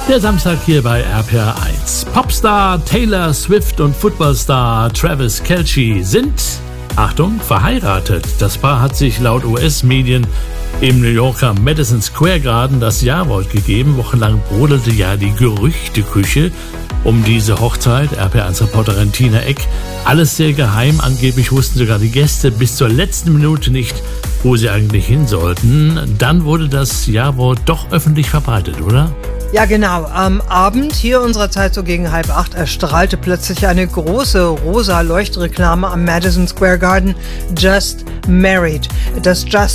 Der Samstag hier bei RPR1. Popstar Taylor Swift und Footballstar Travis Kelce sind, Achtung, verheiratet. Das Paar hat sich laut US-Medien im New Yorker Madison Square Garden das Ja-Wort gegeben. Wochenlang brodelte ja die Gerüchteküche um diese Hochzeit. RPR1-Reporterin Tina Eck. Alles sehr geheim. Angeblich wussten sogar die Gäste bis zur letzten Minute nicht, wo sie eigentlich hin sollten. Dann wurde das Ja-Wort doch öffentlich verbreitet, oder? Ja, genau. Am Abend, hier unserer Zeit so gegen 7:30, erstrahlte plötzlich eine große rosa Leuchtreklame am Madison Square Garden. Just Married. Das Just